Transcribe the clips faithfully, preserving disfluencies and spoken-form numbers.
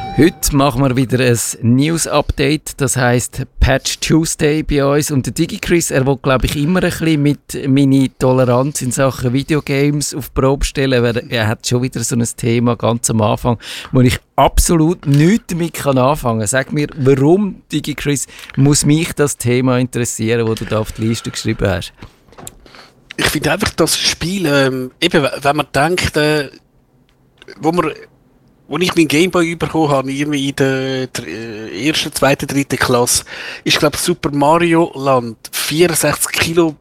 Heute machen wir wieder ein News-Update, das heisst Patch Tuesday bei uns. Und der DigiChris, er will, glaube ich, immer ein bisschen mit meiner Toleranz in Sachen Videogames auf die Probe stellen, weil er hat schon wieder so ein Thema ganz am Anfang, wo ich absolut nichts damit anfangen kann. Sag mir, warum, DigiChris, muss mich das Thema interessieren, das du da auf die Liste geschrieben hast? Ich finde einfach das Spiel, ähm, eben, wenn man denkt, äh, wo man... Als ich meinen Gameboy bekommen habe, irgendwie in der, der äh, ersten, zweiten, dritten Klasse, ist, glaube ich, Super Mario Land vierundsechzig Kilo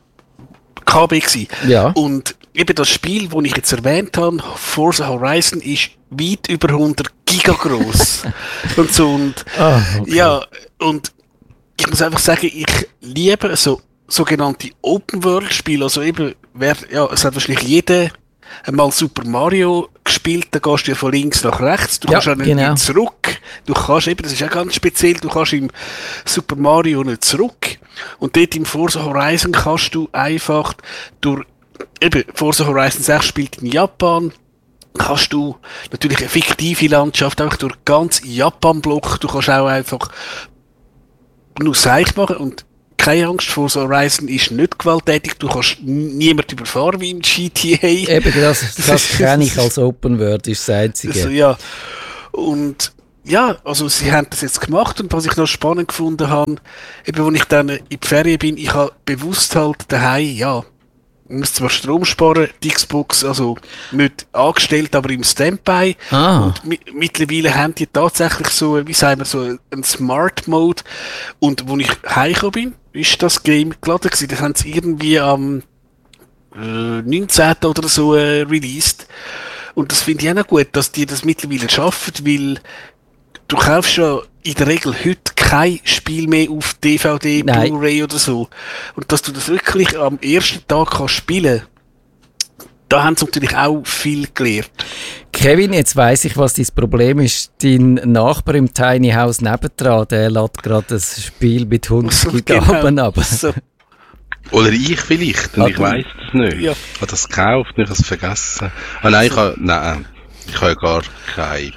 K B gewesen. Ja. Und eben das Spiel, das ich jetzt erwähnt habe, Forza Horizon, ist weit über hundert Giga gross. und so, und, oh, okay. ja, und ich muss einfach sagen, ich liebe so sogenannte Open-World-Spiele, also eben, wer, ja, es hat wahrscheinlich jeder einmal Super Mario gespielt, dann gehst du ja von links nach rechts, du ja, kannst auch nicht genau. zurück, du kannst eben, das ist auch ganz speziell, du kannst im Super Mario nicht zurück und dort im Forza Horizon kannst du einfach durch, eben, Forza Horizon sechs spielt in Japan, kannst du natürlich eine fiktive Landschaft einfach durch ganz Japan-Block, du kannst auch einfach nur Seich machen und keine Angst, Forza Horizon ist nicht gewalttätig, du kannst niemand überfahren wie im G T A. Eben, das, das kenne ich als Open World, ist das Einzige. Also, ja. Und ja, also sie haben das jetzt gemacht und was ich noch spannend gefunden habe, eben als ich dann in die Ferien bin, ich habe bewusst halt daheim, ja, ich muss zwar Strom sparen, die Xbox, also nicht angestellt, aber im Standby. Ah. Und mi- mittlerweile haben die tatsächlich so, wie sagen wir, so einen Smart Mode. Und als ich heimgekommen bin, ist das Game geladen gewesen. Das haben sie irgendwie am äh, neunzehnten oder so äh, released. Und das finde ich auch noch gut, dass die das mittlerweile schaffen, weil du kaufst ja in der Regel heute kein Spiel mehr auf D V D, Nein. Blu-ray oder so. Und dass du das wirklich am ersten Tag kannst spielen, da haben sie natürlich auch viel gelernt. Kevin, jetzt weiss ich, was dein Problem ist. Dein Nachbar im Tiny House nebendran, der lädt gerade das Spiel mit hundert So, Gigabyte genau. ab. So. Oder ich vielleicht, und Ah, ich du- weiss es nicht. Ja. Ich habe das gekauft und ich habe es vergessen. Ah nein, ich habe, nein, ich habe ja gar kein...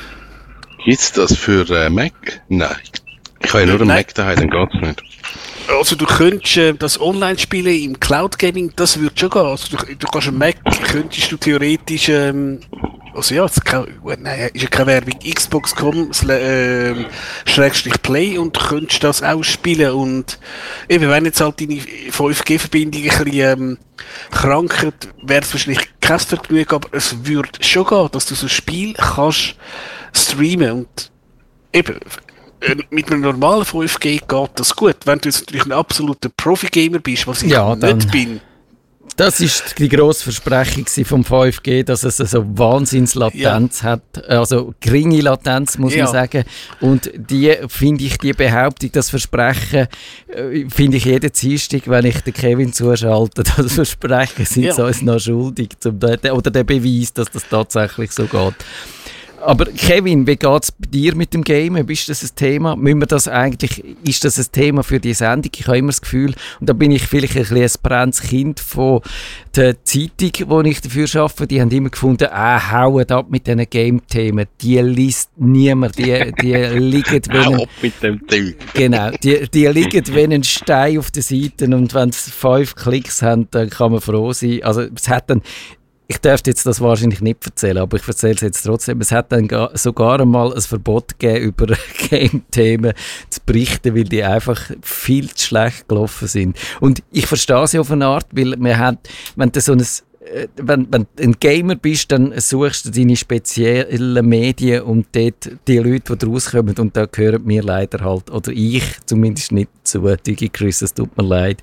Gibt's das für äh, Mac? Nein. Ich habe ja nur einen Nein. Mac daheim, dann geht's nicht. Also du könntest äh, das Online-Spielen im Cloud-Gaming, das würde schon gehen. Also du, du kannst einen Mac, könntest du theoretisch, ähm, also ja, es kann, nein, ist ja keine Werbung, Xbox Punkt com ähm, Schrägstrich Play und du könntest das auch spielen und eben, wenn jetzt halt deine fünf G Verbindung ein bisschen ähm, krankert, wäre es wahrscheinlich kein Vergnügen, aber es würde schon gehen, dass du so ein Spiel kannst streamen und eben, äh, mit einem normalen fünf G geht das gut. Wenn du jetzt natürlich ein absoluter Profi-Gamer bist, was ich Ja, dann- nicht bin, Das war die grosse Versprechung vom fünf G, dass es so Wahnsinnslatenz hat, also geringe Latenz, muss Ja. man sagen. Und die, finde ich, die Behauptung, das Versprechen, äh, finde ich jeden Dienstag, wenn ich den Kevin zuschalte, das Versprechen sind Ja. sie uns noch schuldig, zum, oder der Beweis, dass das tatsächlich so geht. Aber Kevin, wie geht es bei dir mit dem Gamen? Ist das ein Thema? Müssen wir das eigentlich, ist das ein Thema für die Sendung? Ich habe immer das Gefühl, und da bin ich vielleicht ein bisschen ein brennendes Kind von der Zeitung, die ich dafür arbeite, die haben immer gefunden, ah, hauen ab mit diesen Game-Themen. Die liest niemand, die, die liegen wie Hau ein, ab mit dem Ding. genau, die, die liegen wie ein Stein auf den Seiten und wenn sie fünf Klicks haben, dann kann man froh sein. Also es hat dann, ich dürfte jetzt das wahrscheinlich nicht erzählen, aber ich erzähle es jetzt trotzdem. Es hat dann ga- sogar einmal ein Verbot gegeben, über Game-Themen zu berichten, weil die einfach viel zu schlecht gelaufen sind. Und ich verstehe sie auf eine Art, weil man hat, wenn du so ein äh, wenn, wenn du ein Gamer bist, dann suchst du deine speziellen Medien und dort die Leute, die rauskommen, und da gehören mir leider halt, oder ich zumindest nicht zu, DigiChris, es tut mir leid.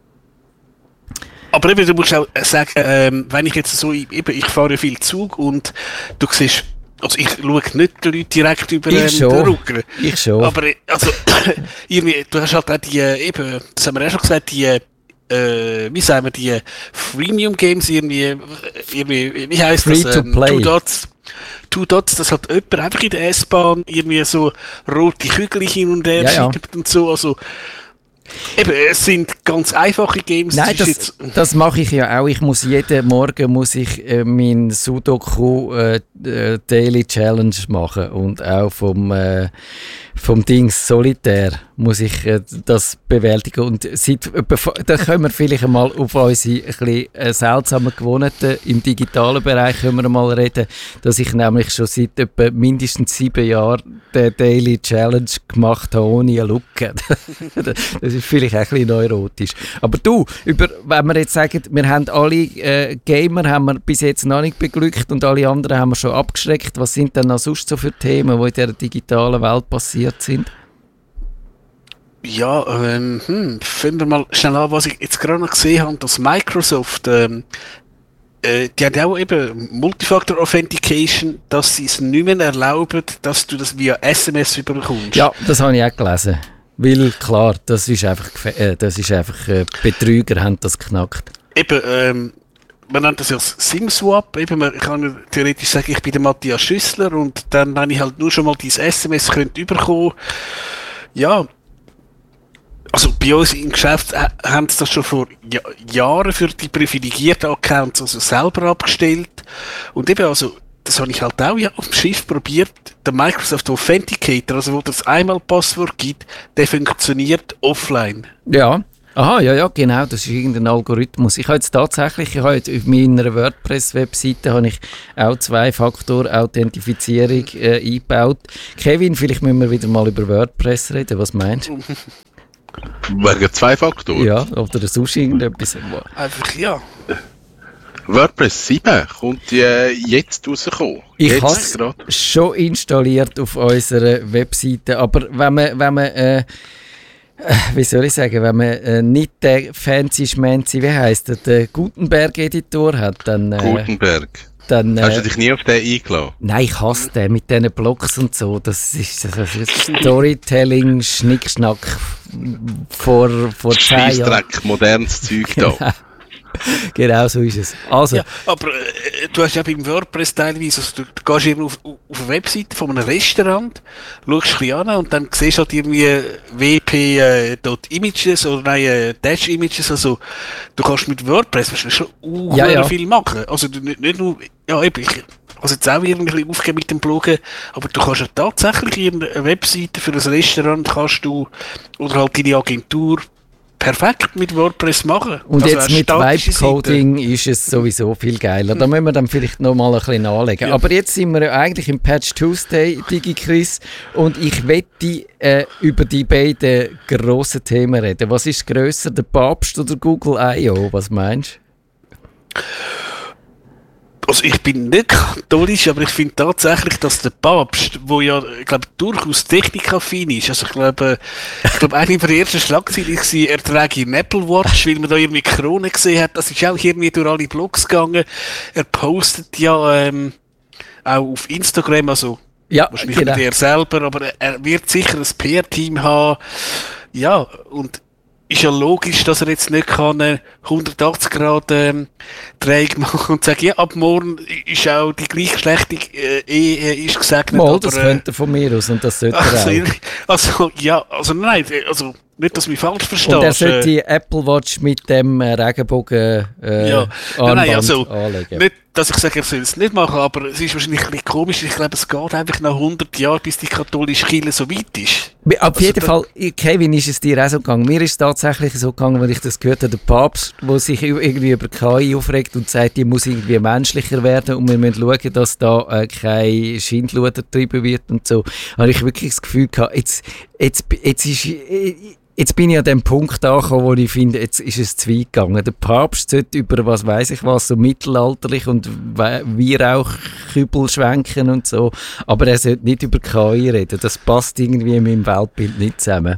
aber eben, du musst auch sagen, ähm, wenn ich jetzt so, eben, ich fahre ja viel Zug und du siehst, also ich schaue nicht die Leute direkt über ähm, Ich den schon. Rücken. Ich schon. Aber äh, also, irgendwie, du hast halt auch die, äh, eben, das haben wir auch schon gesagt, die, äh, wie sagen wir, die Freemium-Games irgendwie, äh, irgendwie, wie heisst das? Free to play. Two Dots. Two Dots, dass halt jemand einfach in der S-Bahn irgendwie so rote Kügel hin und her Ja, ja. schiebt und so, also Eben, es sind ganz einfache Games. Nein, das, jetzt das mache ich ja auch. Ich muss jeden Morgen muss ich äh, mein Sudoku äh, äh, Daily Challenge machen und auch vom äh, vom Dings Solitär muss ich äh, das bewältigen. Und seit, da können wir vielleicht einmal auf unsere ein bisschen, äh, seltsamen Gewohnheiten im digitalen Bereich können wir mal reden, dass ich nämlich schon seit etwa mindestens sieben Jahren den Daily Challenge gemacht habe, ohne eine Lücke. Das ist vielleicht auch ein bisschen neurotisch. Aber du, über, wenn wir jetzt sagen, wir haben alle äh, Gamer haben wir bis jetzt noch nicht beglückt und alle anderen haben wir schon abgeschreckt, was sind denn noch sonst so für Themen, die in dieser digitalen Welt passieren? Sind. Ja, ähm, hm, finden wir mal schnell an, was ich jetzt gerade noch gesehen habe, dass Microsoft, ähm, äh, die haben auch eben Multifactor Authentication, dass sie es nicht mehr erlauben, dass du das via S M S überkommst. Ja, das habe ich auch gelesen. Weil, klar, das ist einfach, äh, das ist einfach äh, Betrüger haben das geknackt. Eben, ähm, man nennt das ja SIM-Swap. Eben, man kann theoretisch sagen, ich bin der Matthias Schüssler und dann, wenn ich halt nur schon mal dieses S M S könnte überkommen. Ja, also bei uns im Geschäft äh, haben sie das schon vor ja- Jahren für die privilegierten Accounts also selber abgestellt. Und eben, also, das habe ich halt auch ja auf dem Schiff probiert. Der Microsoft Authenticator, also wo das einmal Passwort gibt, der funktioniert offline. Ja. Aha, ja, ja, genau, das ist irgendein Algorithmus. Ich habe jetzt tatsächlich, ich habe jetzt auf meiner WordPress-Webseite habe ich auch Zwei-Faktor-Authentifizierung äh, eingebaut. Kevin, vielleicht müssen wir wieder mal über WordPress reden, was meinst du? Wegen zwei Faktoren? Ja, oder sonst irgendetwas. Einfach, ja. WordPress sieben kommt äh, jetzt rausgekommen. Ich Jetzt habe es grad. schon installiert auf unserer Webseite, aber wenn man, wenn man äh, wie soll ich sagen, wenn man äh, nicht den fancy schmancy, wie heisst der, den Gutenberg-Editor hat, dann... Äh, Gutenberg. dann äh, Hast du dich nie auf den eingeladen? nein, ich hasse den mit diesen Blogs und so. Das ist, das ist Storytelling, Schnickschnack vor, vor zehn Jahren. Scheissdreck, modernes Zeug da. Genau so ist es. Also, Ja, aber äh, du hast ja beim WordPress teilweise, also du, du gehst irgendwie auf, auf eine Webseite von einem Restaurant, schaust ein bisschen an und dann siehst du halt irgendwie w p dot images oder nein, äh, Dash Images, also du kannst mit WordPress wahrscheinlich schon uh, Ja, ja. viel machen. Also du, nicht, nicht nur, ja eben, ich, also jetzt auch irgendwie aufgeben mit dem Bloggen, aber du kannst ja tatsächlich eine Webseite für ein Restaurant kannst du, oder halt deine Agentur, perfekt mit WordPress machen. und Also jetzt eine mit statische Vibe-Coding ist es sowieso viel geiler. Da müssen wir dann vielleicht noch mal ein bisschen nachlegen. Ja. Aber jetzt sind wir ja eigentlich im Patch Tuesday, DigiChris, und ich wette äh, über die beiden grossen Themen reden. Was ist grösser, der Papst oder Google I O? Was meinst du? Also ich bin nicht katholisch, aber ich finde tatsächlich, dass der Papst, wo ja, ich glaube, durchaus technikaffin ist, also ich glaube, ich glaube, eine der ersten Schlagzeilen war, er trage einen Apple Watch, weil man da irgendwie Krone gesehen hat, das ist auch irgendwie durch alle Blogs gegangen. Er postet ja ähm, auch auf Instagram, also Ja, wahrscheinlich genau. nicht er selber, aber er wird sicher ein P R-Team haben. Ja, und ist ja logisch, dass er jetzt nicht kann äh, hundertachtzig Grad ähm, Dreieck machen und sagen, ja, ab morgen ist auch die gleichgeschlechtliche äh, Ehe äh, ist gesegnet. Mal, aber, das äh, könnte er von mir aus und das sollte also, er auch. also, ja, also nein, also nicht, dass du mich falsch verstehst. Und er sollte äh, die Apple Watch mit dem äh, Regenbogen äh, Ja, Armband nein, also, anlegen. nicht, dass ich sage, er soll es nicht machen, aber es ist wahrscheinlich ein bisschen komisch. Ich glaube, es geht einfach nach hundert Jahren, bis die katholische Kirche so weit ist. Auf Also jeden da- Fall, Kevin, ist es dir auch so gegangen. Mir ist es tatsächlich so gegangen, wenn ich das gehört habe, der Papst, der sich irgendwie über K I aufregt und sagt, die muss irgendwie menschlicher werden und wir müssen schauen, dass da äh, kein Schindluder getrieben wird und so. Habe ich wirklich das Gefühl gehabt, jetzt, jetzt, jetzt ist... Äh, Jetzt bin ich an dem Punkt angekommen, wo ich finde, jetzt ist es zu weit gegangen. Der Papst sollte über, was weiß ich was, so mittelalterlich und Weihrauchkübel schwenken und so. Aber er sollte nicht über K I reden. Das passt irgendwie in meinem Weltbild nicht zusammen.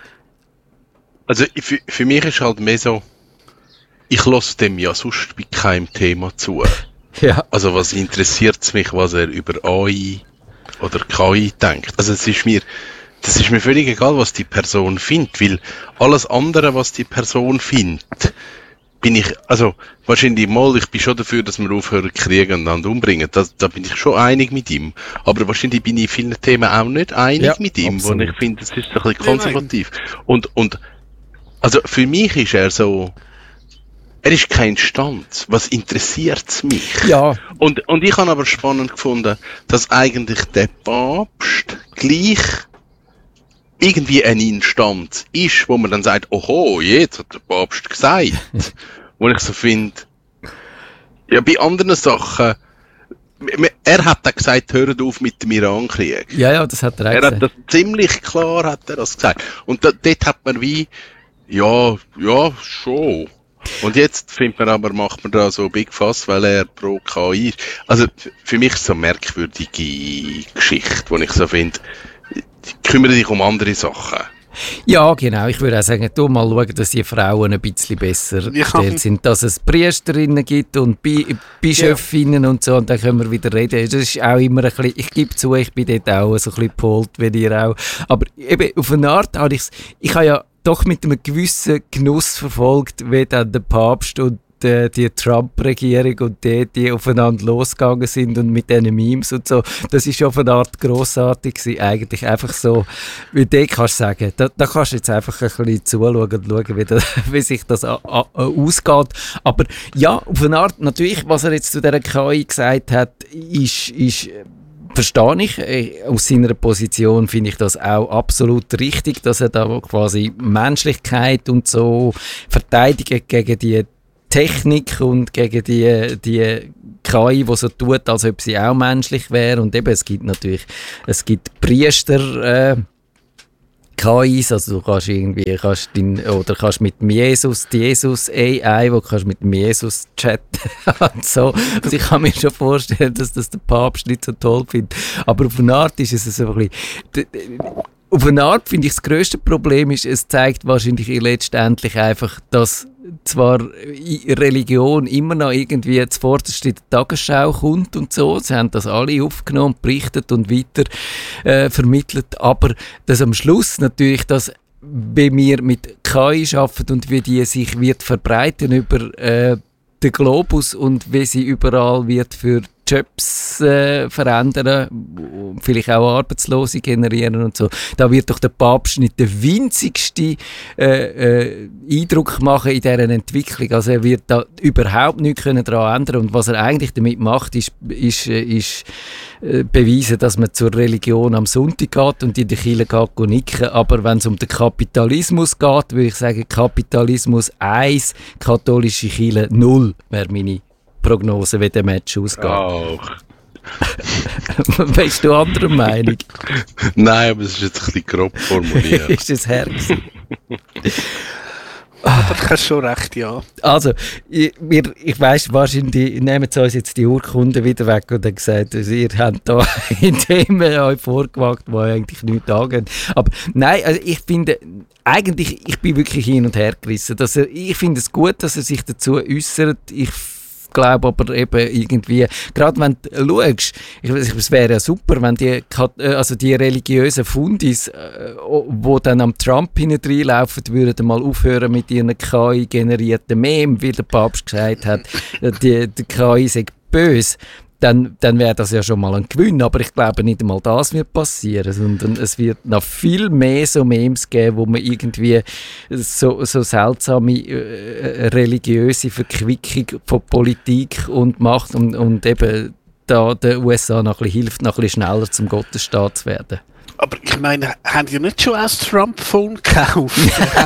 Also für, für mich ist halt mehr so, ich lasse dem ja sonst bei keinem Thema zu. Ja. Also was interessiert es mich, was er über A I oder K I denkt? Also es ist mir, das ist mir völlig egal, was die Person findet, weil alles andere, was die Person findet, bin ich, also wahrscheinlich mal, ich bin schon dafür, dass wir aufhören kriegen und einander umbringen, da, da bin ich schon einig mit ihm, aber wahrscheinlich bin ich in vielen Themen auch nicht einig Ja, mit ihm, absolut. wo ich finde, das ist ein bisschen konservativ. Und, und Also für mich ist er so, er ist kein Stand. Was interessiert mich? Ja. Und, und ich habe aber spannend gefunden, dass eigentlich der Papst gleich irgendwie eine Instanz ist, wo man dann sagt, oho, jetzt hat der Papst gesagt. Wo ich so finde, ja, bei anderen Sachen, er hat dann gesagt, hört auf mit dem Irankrieg. Ja, ja, das hat er auch Er gesagt. hat das ziemlich klar, hat er das gesagt. Und da, dort hat man wie, ja, ja, schon. Und jetzt findet man aber, macht man da so Big Fuss, weil er pro K I ist. Also für mich ist es so eine merkwürdige Geschichte, wo ich so finde, kümmere dich um andere Sachen. Ja, genau. Ich würde auch sagen, du mal schauen, dass die Frauen ein bisschen besser Ja. gestellt sind, dass es Priesterinnen gibt und Bi- Bischöfinnen ja. und so, und dann können wir wieder reden. Das ist auch immer ein bisschen, ich gebe zu, ich bin dort auch so ein bisschen gepolt, wie ihr auch. Aber eben, auf eine Art habe ich es, ich habe ja doch mit einem gewissen Genuss verfolgt, wie dann der Papst und die, die Trump-Regierung und die, die aufeinander losgegangen sind und mit diesen Memes und so, das ist auf eine Art grossartig gewesen, eigentlich einfach so, wie du kannst sagen, da, da kannst du jetzt einfach ein bisschen zuschauen und schauen, wie, das, wie sich das a, a, ausgeht, aber ja, auf eine Art, natürlich, was er jetzt zu dieser K I gesagt hat, ist, ist verstehe ich. Aus seiner Position finde ich das auch absolut richtig, dass er da quasi Menschlichkeit und so verteidigt gegen die Technik und gegen die, die K I, die so tut, als ob sie auch menschlich wäre. Und eben, es gibt natürlich, es gibt Priester, äh, K Is, also du kannst irgendwie, kannst dein, oder kannst mit dem Jesus, die Jesus A I, wo kannst mit dem Jesus chatten und so. Also ich kann mir schon vorstellen, dass das der Papst nicht so toll findet. Aber auf eine Art ist es so ein bisschen, auf eine Art finde ich, das grösste Problem ist, es zeigt wahrscheinlich letztendlich einfach, dass zwar Religion immer noch irgendwie zuvorderst in der Tagesschau kommt und so, sie haben das alle aufgenommen, berichtet und weiter äh, vermittelt, aber dass am Schluss natürlich das, wie wir mit K I arbeiten und wie die sich wird verbreiten über äh, den Globus und wie sie überall wird für Jobs äh, verändern, vielleicht auch Arbeitslose generieren und so. Da wird doch der Papst nicht den winzigsten äh, äh, Eindruck machen in dieser Entwicklung. Also er wird da überhaupt nichts daran ändern. Und was er eigentlich damit macht, ist, ist, ist äh, beweisen, dass man zur Religion am Sonntag geht und in die Kirche geht und nicken. Aber wenn es um den Kapitalismus geht, würde ich sagen, Kapitalismus eins, katholische Kirche null, wäre meine Prognose, wie der Match ausgeht. Auch. Bist du anderer Meinung? Nein, aber es ist jetzt ein bisschen grob formuliert. Ist das Herz? Aber du hast schon recht, ja. Also, ich, wir, ich weiss, wahrscheinlich nehmen sie uns jetzt die Urkunden wieder weg und haben gesagt, also, ihr habt da in dem euch vorgewagt, wo eigentlich nichts angeht. Aber nein, also ich finde, eigentlich, ich bin wirklich hin und her gerissen. Dass er, ich finde es gut, dass er sich dazu äußert. Ich glaube aber eben irgendwie, gerade wenn du schaust, ich, es wäre ja super, wenn die, also die religiösen Fundis, die dann am Trump hineinlaufen, würden mal aufhören mit ihren K I-generierten Memes, wie der Papst gesagt hat, die, die K I sei böse. Dann, dann wäre das ja schon mal ein Gewinn. Aber ich glaube nicht einmal das wird passieren, sondern es wird noch viel mehr so Memes geben, wo man irgendwie so, so seltsame äh, religiöse Verquickung von Politik und Macht und, und eben da den U S A noch ein bisschen hilft, noch ein bisschen schneller zum Gottesstaat zu werden. Aber ich meine, haben die nicht schon ein Trump-Phone gekauft?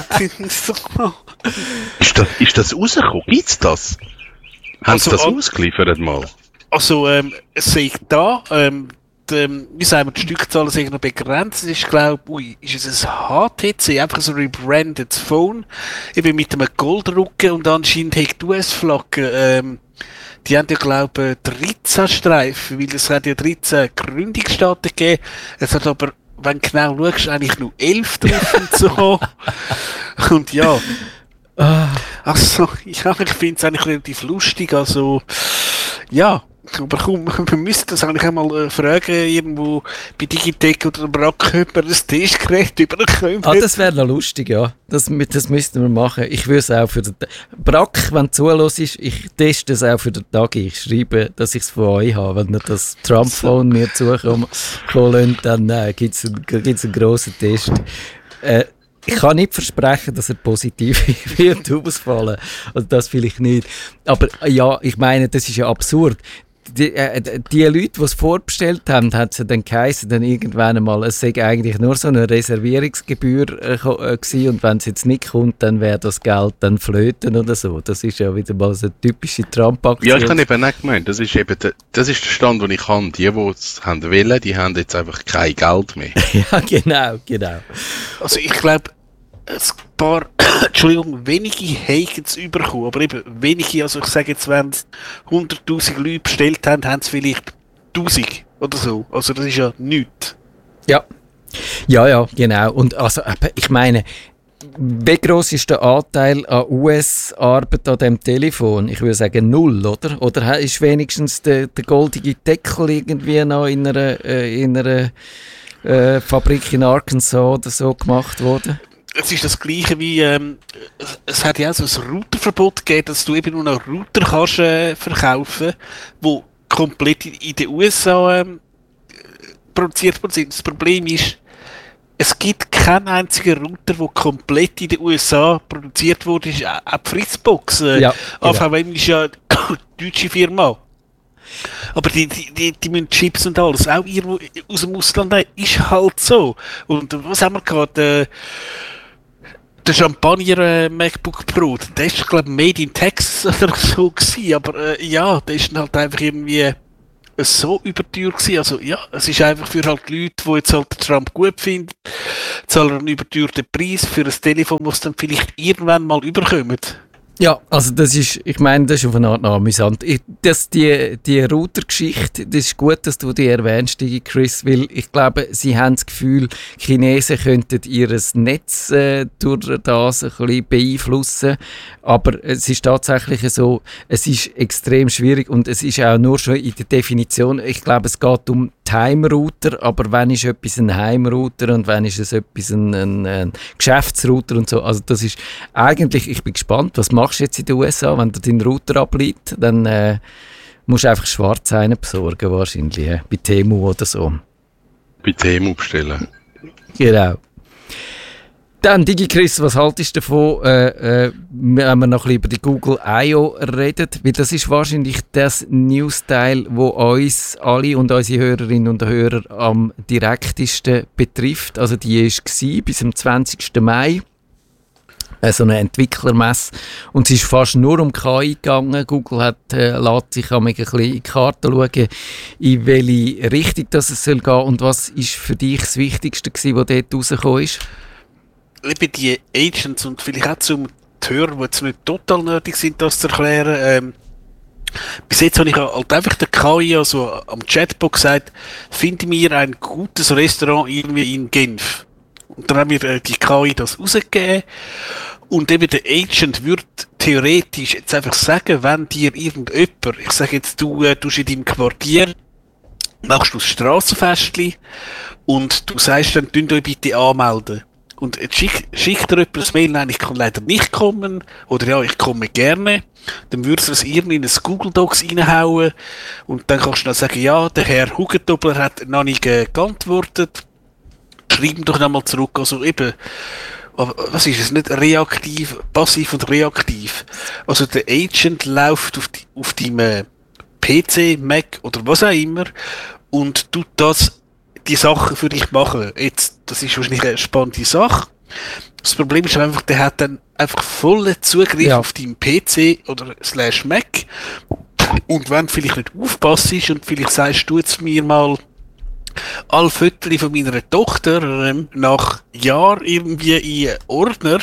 ist, das, ist das rausgekommen? Gibt's das? Haben Also, sie das an- ausgeliefert mal? Also, ähm, es sehe ich da, ähm, die, wie sagen wir, die Stückzahlen sind noch begrenzt. Es ist, glaube ich, ist es ein H T C, einfach so ein rebrandetes Phone, eben mit einem Goldrücken und anscheinend hat die U S-Flagge, ähm, die haben ja, glaube ich, dreizehn Streifen, weil es hat ja dreizehn Gründungsstaaten gegeben. Es hat aber, wenn du genau schaust, eigentlich nur elf drauf und so. Und ja. Also, ja, ich finde es eigentlich relativ lustig, also, ja. Aber komm, wir müssen das eigentlich einmal äh, fragen, irgendwo bei Digitech oder Brack, ob wir das Testgerät überkommen. Ah, das wäre noch lustig, ja. Das, das müssten wir machen. Ich würde es auch für den Brack, wenn du zuhörst, ich teste es auch für den Tag. Ich schreibe, dass ich es von euch habe. Wenn ihr das Trump-Phone mir zukommen lässt, dann äh, gibt es einen, gibt's einen grossen Test. Äh, ich kann nicht versprechen, dass er positiv wird ausfallen. Also das vielleicht nicht. Aber ja, ich meine, das ist ja absurd. Die, äh, die Leute, die es vorbestellt haben, hat es dann geheißen, dann irgendwann einmal, es sei eigentlich nur so eine Reservierungsgebühr äh, äh, gewesen, und wenn es jetzt nicht kommt, dann wäre das Geld dann flöten oder so. Das ist ja wieder mal so eine typische Trump-Aktion. Ja, ich habe eben nicht gemeint, das ist eben der, das ist der Stand, den ich habe. Die, die es haben wollen, die haben jetzt einfach kein Geld mehr. Ja, genau, genau. Also ich glaube, ein paar, Entschuldigung, wenige haben es bekommen, aber eben wenige, also ich sage jetzt, wenn hunderttausend Leute bestellt haben, haben es vielleicht tausend oder so. Also das ist ja nichts. Ja, ja, ja, genau. Und also, ich meine, wie gross ist der Anteil an U S-Arbeit an dem Telefon? Ich würde sagen null, oder? Oder ist wenigstens der, der goldige Deckel irgendwie noch in einer, äh, in einer äh, Fabrik in Arkansas oder so gemacht worden? Es ist das Gleiche wie, ähm, es hat ja auch so ein Routerverbot gegeben, dass du eben nur noch Router kannst äh, verkaufen, die komplett in den U S A ähm, produziert worden sind. Das Problem ist, es gibt keinen einzigen Router, der komplett in den U S A produziert wurde, ist auch die Fritzbox. Äh, ja, A V M ist ja eine deutsche Firma. Aber die, die, die, die müssen Chips und alles, auch irgendwo aus dem Ausland, ist halt so. Und was haben wir gehabt? Äh, Der Champagner äh, MacBook Pro, der ist, glaube ich, made in Texas oder so gewesen, aber äh, ja, der ist dann halt einfach irgendwie äh, so überteuert gewesen. Also ja, es ist einfach für halt die Leute, die jetzt halt Trump gut finden, zahlen einen überteuerten Preis für ein Telefon, das dann vielleicht irgendwann mal überkommen. Ja, also das ist, ich meine, das ist auf eine Art noch amüsant. Ich, das, die, die Router-Geschichte, das ist gut, dass du die erwähnst, Chris, weil ich glaube, sie haben das Gefühl, Chinesen könnten ihr Netz äh, durch das ein bisschen beeinflussen, aber es ist tatsächlich so, es ist extrem schwierig und es ist auch nur schon in der Definition, ich glaube, es geht um Heimrouter, aber wann ist etwas ein Heimrouter und wann ist es etwas ein, ein, ein Geschäftsrouter und so. Also das ist eigentlich, ich bin gespannt, was machst du jetzt in den U S A, wenn du deinen Router ableitet, dann äh, musst du einfach schwarz einen besorgen wahrscheinlich, äh, bei Temu oder so. Bei Temu bestellen. Genau. Dann, DigiChris, was haltest du davon, äh, äh, wenn wir noch ein bisschen über die Google I O reden? Weil das ist wahrscheinlich das News-Teil, wo uns alle und unsere Hörerinnen und Hörer am direktesten betrifft. Also die war bis zum zwanzigsten Mai. Äh, so eine Entwicklermesse. Und es ist fast nur um K I gegangen. Google hat, äh, lässt sich ein bisschen in die Karten schauen, in welche Richtung das es soll gehen. Und was ist für dich das Wichtigste gewesen, was dort rausgekommen ist? Eben die Agents und vielleicht auch zum Hörer, die jetzt nicht total nötig sind, das zu erklären. Ähm, bis jetzt habe ich halt einfach der K I, also am Chatbot gesagt, finde mir ein gutes Restaurant irgendwie in Genf. Und dann haben wir äh, die K I das rausgegeben. Und eben der Agent würde theoretisch jetzt einfach sagen, wenn dir irgendjemand, ich sage jetzt, du äh, tust in deinem Quartier, machst du das Strassenfestli und du sagst dann, tun euch bitte anmelden. Und jetzt schickt, schickt er jemand ein Mail, nein, ich kann leider nicht kommen, oder ja, ich komme gerne. Dann würdest du es irgendwie in ein Google Docs reinhauen und dann kannst du dann sagen, ja, der Herr Hugentobler hat noch nicht äh, geantwortet. Schreib ihm doch nochmal zurück. Also eben, was ist es? Nicht reaktiv, passiv und reaktiv. Also der Agent läuft auf, die, auf deinem äh, P C, Mac oder was auch immer und tut das die Sachen für dich machen. Jetzt, das ist wahrscheinlich eine spannende Sache. Das Problem ist einfach, der hat dann einfach vollen Zugriff ja. auf deinen P C oder slash Mac. Und wenn du vielleicht nicht aufpasst und vielleicht sagst du jetzt mir mal alle Fotos von meiner Tochter ähm, nach Jahren irgendwie in Ordner,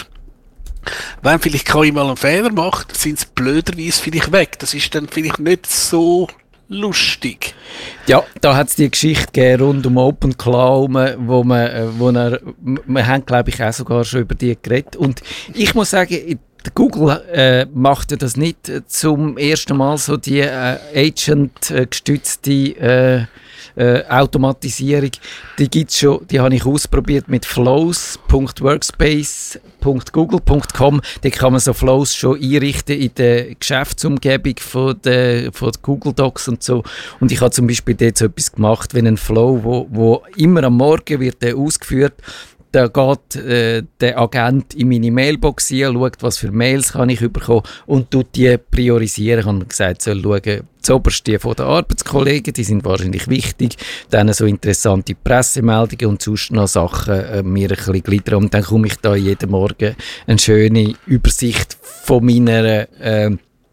wenn vielleicht kann ich mal einen Fehler macht, sind sie blöderweise vielleicht weg. Das ist dann vielleicht nicht so lustig. Ja, da hat es die Geschichte gegeben rund um OpenClaw, wo man, wo er, wir haben, glaube ich, auch sogar schon über die geredet. Und ich muss sagen, Google äh, macht das nicht zum ersten Mal so die äh, Agent-gestützte äh, äh, Automatisierung. Die gibt's schon, die habe ich ausprobiert mit flows punkt workspace punkt google punkt com. Da kann man so Flows schon einrichten in der Geschäftsumgebung von der, von der Google Docs und so. Und ich habe zum Beispiel dort so etwas gemacht, wenn ein Flow, wo, wo immer am Morgen wird der ausgeführt, da geht äh, der Agent in meine Mailbox rein, schaut, was für Mails kann ich bekommen und tut die priorisieren. Ich habe gesagt, soll schauen, zuoberst die von den Arbeitskollegen, die sind wahrscheinlich wichtig, dann so interessante Pressemeldungen und sonst noch Sachen äh, mir ein bisschen gliedern. Und dann komme ich da jeden Morgen eine schöne Übersicht von meiner äh,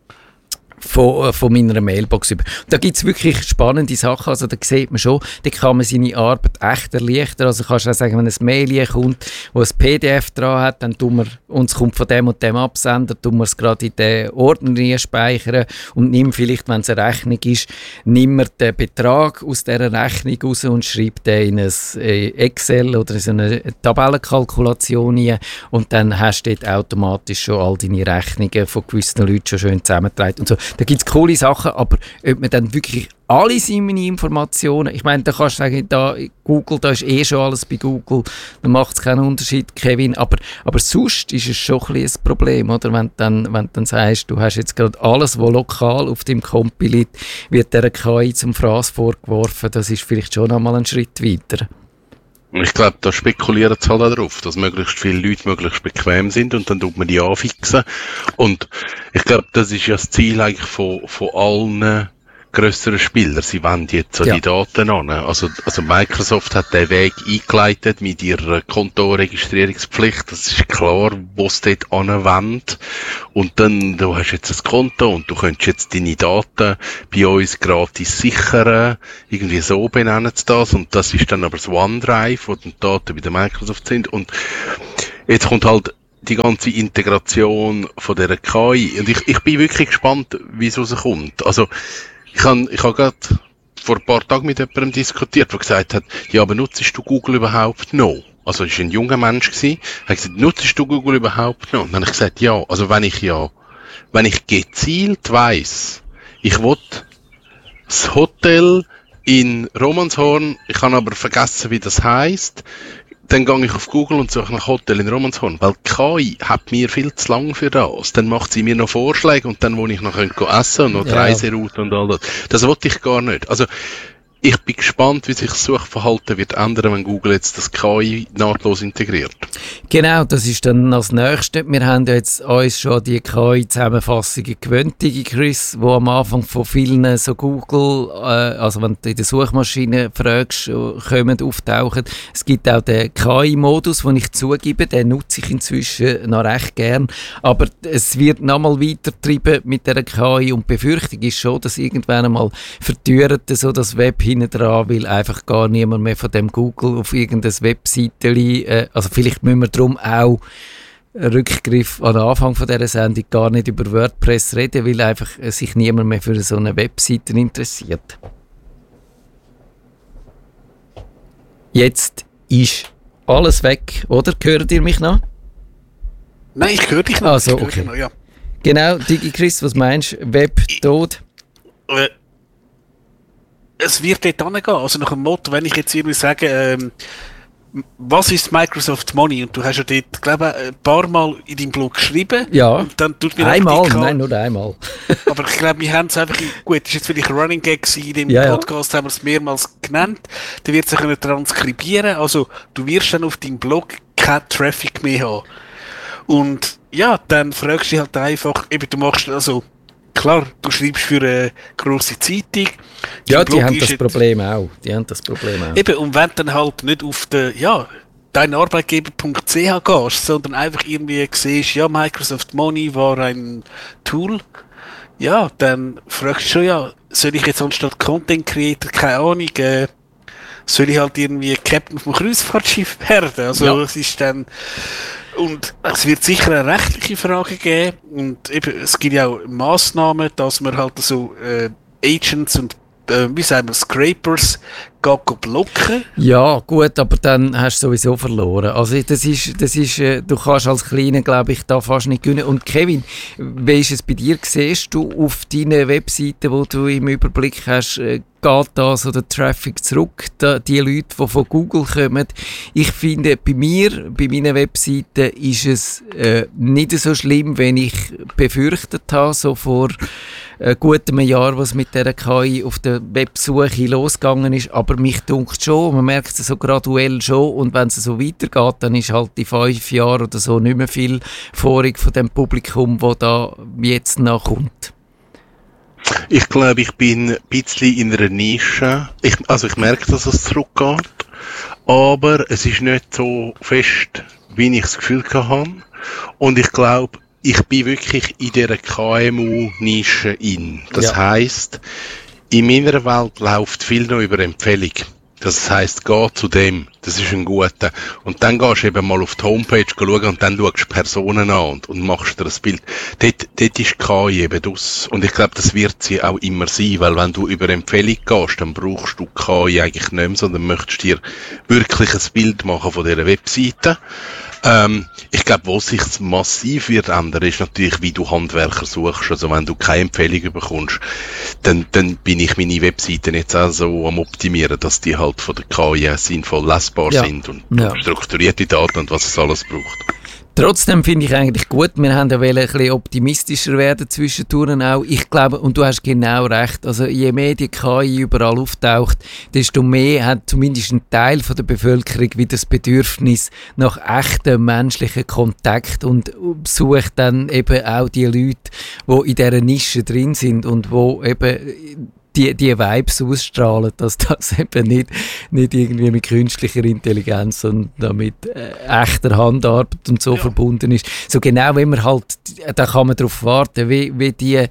Von, von meiner Mailbox über. Und da gibt es wirklich spannende Sachen, also da sieht man schon, da kann man seine Arbeit echt erleichtern, also kannst du auch sagen, wenn ein Mail kommt, wo ein P D F dran hat, dann tun wir, uns kommt von dem und dem Absender, tun wir es gerade in den Ordner speichern und nimm vielleicht, wenn es eine Rechnung ist, nimm wir den Betrag aus dieser Rechnung raus und schreib den in ein Excel oder in so eine Tabellenkalkulation rein und dann hast du dort automatisch schon all deine Rechnungen von gewissen Leuten schon schön zusammengetragen und so. Da gibt es coole Sachen, aber ob man dann wirklich alle seine Informationen, ich meine, da kannst du sagen, da Google, da ist eh schon alles bei Google, da macht es keinen Unterschied, Kevin, aber, aber sonst ist es schon ein bisschen ein Problem, oder? Wenn du dann, wenn du dann sagst, du hast jetzt gerade alles, was lokal auf dem Kompi liegt, wird der K I zum Fraß vorgeworfen, das ist vielleicht schon einmal ein Schritt weiter. Ich glaube, da spekulieren sie halt auch darauf, dass möglichst viele Leute möglichst bequem sind und dann tut man die anfixen. Und ich glaube, das ist ja das Ziel eigentlich von, von allen grösseren Spielern. Sie wollen jetzt so ja. die Daten an. Also, also Microsoft hat den Weg eingeleitet mit ihrer Kontoregistrierungspflicht. Das ist klar, wo es dort anwendet. Und dann, du hast jetzt ein Konto und du könntest jetzt deine Daten bei uns gratis sichern. Irgendwie so benennen sie das. Und das ist dann aber das OneDrive, wo die Daten bei der Microsoft sind. Und jetzt kommt halt die ganze Integration von dieser K I. Und ich, ich bin wirklich gespannt, wie es rauskommt. Also, Ich habe ich hab gerade vor ein paar Tagen mit jemandem diskutiert, der gesagt hat, ja, aber nutzt du Google überhaupt noch? Also, es war ein junger Mensch gewesen, hat gesagt, nutzt du Google überhaupt noch? Und dann habe ich gesagt, ja, also wenn ich ja, wenn ich gezielt weiss, ich will das Hotel in Romanshorn, ich habe aber vergessen, wie das heisst, dann gehe ich auf Google und suche nach Hotel in Romanshorn, weil die K I hat mir viel zu lang für das. Dann macht sie mir noch Vorschläge und dann, wo ich noch essen könnte und noch die ja. Reiseroute und all das. Das wollte ich gar nicht. Also, ich bin gespannt, wie sich das Suchverhalten wird ändern, wenn Google jetzt das K I nahtlos integriert. Genau, das ist dann das Nächste. Wir haben ja jetzt uns schon die K I-Zusammenfassungen gewöhnt, Chris, wo am Anfang von vielen so Google, äh, also wenn du in der Suchmaschine fragst, kommen, auftauchen. Es gibt auch den K I-Modus, den ich zugebe, den nutze ich inzwischen noch recht gern. Aber es wird nochmal weitergetrieben mit der K I und die Befürchtung ist schon, dass irgendwann einmal verteuert so das Web hinten dran, weil einfach gar niemand mehr von dem Google auf irgendeine Webseite, äh, also vielleicht müssen wir darum auch Rückgriff an den Anfang von dieser Sendung gar nicht über WordPress reden, weil einfach sich niemand mehr für so eine Webseite interessiert. Jetzt ist alles weg, oder? Hört ihr mich noch? Nein, ich höre dich noch. Also, okay. Dich noch, ja. Genau, Digi Chris, was meinst du? Web tot? Äh, es wird dort hingehen. Also nach dem Motto, wenn ich jetzt irgendwie sage, ähm, was ist Microsoft Money? Und du hast ja dort, glaube ich, ein paar Mal in deinem Blog geschrieben. Ja, und dann tut mir einmal, nein, nur einmal. Aber ich glaube, wir haben es einfach, gut, das ist jetzt vielleicht ein Running Gag gewesen, in dem ja, Podcast ja. haben wir es mehrmals genannt. Der wird sich können transkribieren. Also du wirst dann auf deinem Blog keinen Traffic mehr haben. Und ja, dann fragst du dich halt einfach, eben du machst, also klar, du schreibst für eine grosse Zeitung. Ja, die haben das Problem auch. Die haben das Problem auch. Eben, und wenn du dann halt nicht auf den, ja, deinarbeitgeber punkt c h gehst, sondern einfach irgendwie siehst, ja, Microsoft Money war ein Tool, ja, dann fragst du schon, ja, soll ich jetzt anstatt Content Creator, keine Ahnung, äh, soll ich halt irgendwie Captain vom Kreuzfahrtschiff werden? Also, ja. Es ist dann, und es wird sicher eine rechtliche Frage geben und eben, es gibt ja auch Massnahmen, dass man halt so äh, Agents und äh, wie sagen wir, Scrapers geht blocken. Ja, gut, aber dann hast du sowieso verloren. Also das ist, das ist, äh, du kannst als Kleiner, glaube ich, da fast nicht gewinnen. Und Kevin, wie ist es bei dir? Siehst du auf deinen Webseiten, wo du im Überblick hast, äh, geht da so der Traffic zurück, da, die Leute, die von Google kommen? Ich finde, bei mir, bei meinen Webseiten ist es äh, nicht so schlimm, wenn ich befürchtet habe, so vor äh, gut einem Jahr, was mit dieser K I auf der Websuche losgegangen ist. Aber aber mich dunkt schon, man merkt es so graduell schon und wenn es so weitergeht, dann ist halt in fünf Jahren oder so nicht mehr viel Vorrang von dem Publikum, das da jetzt nachkommt. Ich glaube, ich bin ein bisschen in einer Nische. Ich, also ich merke, dass es zurückgeht, aber es ist nicht so fest, wie ich das Gefühl hatte. Und ich glaube, ich bin wirklich in dieser K M U-Nische in. Das ja. heisst, in meiner Welt läuft viel noch über Empfehlung. Das heisst, geh zu dem, das ist ein guter. Und dann gehst du eben mal auf die Homepage schauen und dann schaust du Personen an und, und machst dir ein Bild. Dort, dort ist K I eben das. Und ich glaube, das wird sie auch immer sein, weil wenn du über Empfehlung gehst, dann brauchst du K I eigentlich nicht mehr, sondern möchtest dir wirklich ein Bild machen von dieser Webseite. Ähm, ich glaube, wo sich massiv wird ändern, ist natürlich, wie du Handwerker suchst. Also wenn du keine Empfehlung bekommst, dann, dann bin ich meine Webseiten jetzt auch so am Optimieren, dass die halt von der K I sinnvoll lesbar ja. sind und ja. strukturierte Daten und was es alles braucht. Trotzdem finde ich eigentlich gut, wir haben ja wollen ein bisschen optimistischer werden zwischendurch auch. Ich glaube, und du hast genau recht, also je mehr die K I überall auftaucht, desto mehr hat zumindest ein Teil von der Bevölkerung wieder das Bedürfnis nach echtem menschlichen Kontakt und sucht dann eben auch die Leute, die in dieser Nische drin sind und die eben die, die Vibes ausstrahlen, dass das eben nicht, nicht irgendwie mit künstlicher Intelligenz, sondern mit äh, echter Handarbeit und so ja. verbunden ist. So genau, wenn man halt, da kann man darauf warten, wie, wie die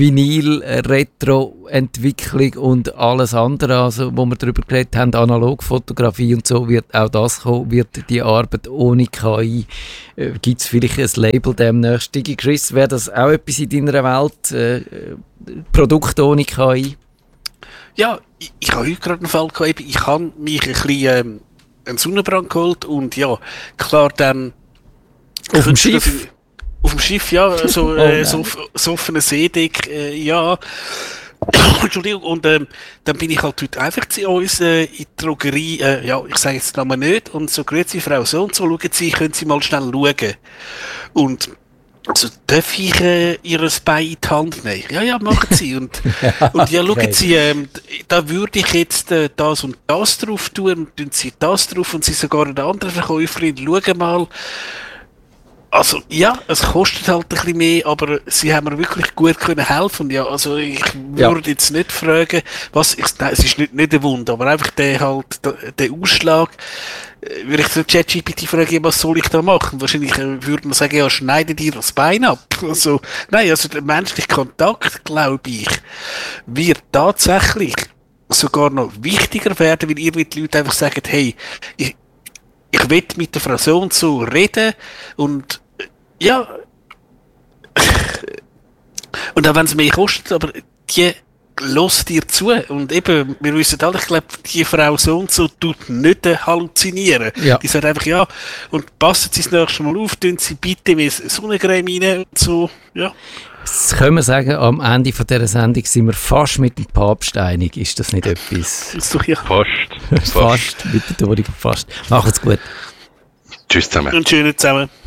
Vinyl-Retro-Entwicklung und alles andere, also, wo wir darüber geredet haben, Analogfotografie und so, wird auch das kommen, wird die Arbeit ohne K I. Äh, Gibt es vielleicht ein Label demnächst? Digi Chris, wäre das auch etwas in deiner Welt? Äh, Produkte ohne K I? Ja, ich, ich habe heute gerade einen Fall gehabt. Ich habe mich ein bisschen ähm, einen Sonnenbrand geholt und ja, klar dann... Auf dem Schiff? Auf dem Schiff, ja, so, oh, äh, so, so auf einem Seedeck, äh, ja. Entschuldigung, und ähm, dann bin ich halt heute einfach zu uns äh, in die Drogerie, äh, ja, ich sage jetzt den Namen nicht, und so, grüezi Frau so und so, schauen Sie, können Sie mal schnell schauen. Und also, darf ich äh, Ihr Bein in die Hand nehmen? Ja, ja, machen Sie. Und ja, und ja, schauen okay. Sie, ähm, da würde ich jetzt äh, das und das drauf tun, und tun Sie das drauf, und Sie sogar eine andere Verkäuferin, schauen mal. Also, ja, es kostet halt ein bisschen mehr, aber sie haben mir wirklich gut können helfen. Ja, also, ich würde ja. jetzt nicht fragen, was, ich, nein, es ist nicht, nicht ein Wunder, aber einfach der halt, der, der Ausschlag, würde ich zu ChatGPT fragen, was soll ich da machen? Wahrscheinlich würde man sagen, ja, schneide dir das Bein ab. Also, nein, also der menschliche Kontakt, glaube ich, wird tatsächlich sogar noch wichtiger werden, weil ihr die Leute einfach sagen, hey, ich, ich will mit der Frau so und so reden und ja, und auch wenn es mehr kostet, aber die lässt dir zu. Und eben, wir wissen alle, ich glaube, die Frau so und so tut nicht halluzinieren. Ja. Die sagt einfach, ja, und passen Sie das nächste Mal auf, tun Sie bitte mehr Sonnencreme rein und so, ja. Das können wir sagen, am Ende von dieser Sendung sind wir fast mit dem Papst einig. Ist das nicht etwas? So, ja. Fast. Fast. Mit der Dori, fast. Macht's gut. Tschüss zusammen. Und schönen zusammen.